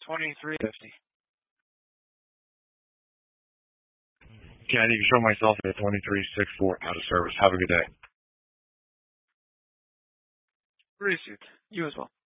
2350. Can't even show myself at 2364 out of service. Have a good day. Appreciate you as well.